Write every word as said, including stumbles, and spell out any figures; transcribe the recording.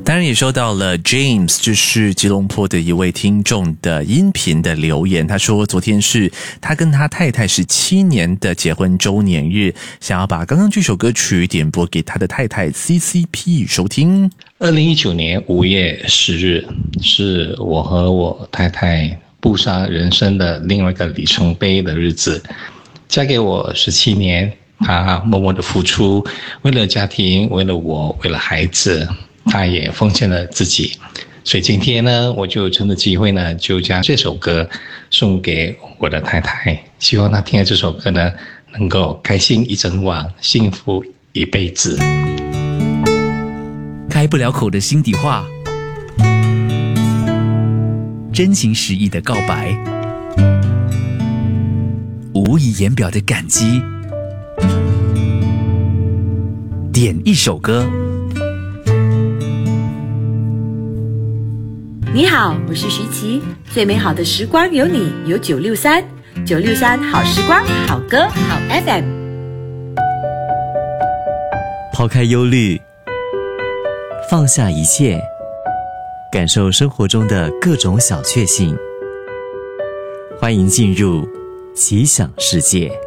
当然也收到了 James， 就是吉隆坡的一位听众的音频的留言，他说昨天是他跟他太太是七年的结婚周年日，想要把刚刚这首歌曲点播给他的太太 C C P 收听。 二零一九年五月十日是我和我太太步上人生的另外一个里程碑的日子。嫁给我十七年，她默默的付出，为了家庭，为了我，为了孩子，她也奉献了自己。所以今天呢，我就趁着机会呢，就将这首歌送给我的太太，希望她听了这首歌呢，能够开心一整晚，幸福一辈子。 开不了口的心底话，真情实意的告白，无以言表的感激。点一首歌。 你好，我是徐琪，最美好的时光有你，有九六三，九六三好时光，好歌，好 F M。 抛开忧虑，放下一切，感受生活中的各种小确幸。欢迎进入奇想世界。